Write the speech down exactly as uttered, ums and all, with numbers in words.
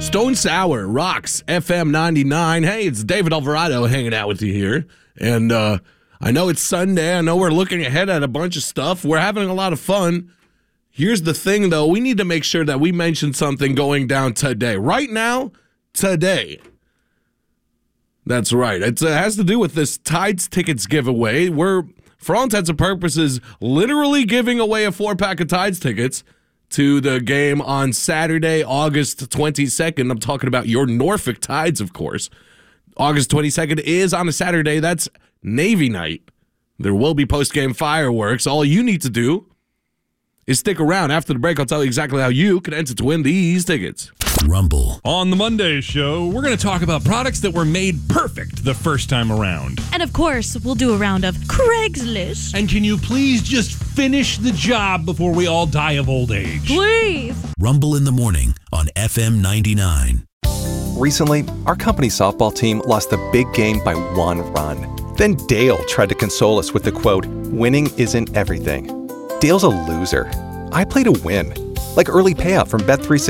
Stone Sour rocks F M ninety-nine. Hey, it's David Alvarado hanging out with you here. And uh, I know it's Sunday. I know we're looking ahead at a bunch of stuff. We're having a lot of fun. Here's the thing, though. We need to make sure that we mention something going down today. Right now, today. That's right. It's, it has to do with this Tides tickets giveaway. We're, for all intents and purposes, literally giving away a four-pack of Tides tickets to the game on Saturday, August twenty-second. I'm talking about your Norfolk Tides, of course. August twenty-second is on a Saturday. That's Navy night. There will be post-game fireworks. All you need to do is stick around. After the break, I'll tell you exactly how you can enter to win these tickets. Rumble. On the Monday show, we're going to talk about products that were made perfect the first time around. And of course, we'll do a round of Craigslist. And can you please just finish the job before we all die of old age? Please. Rumble in the morning on F M ninety-nine. Recently, our company softball team lost the big game by one run. Then Dale tried to console us with the quote, "Winning isn't everything." Dale's a loser. I play to win. Like early payout from Bet three sixty.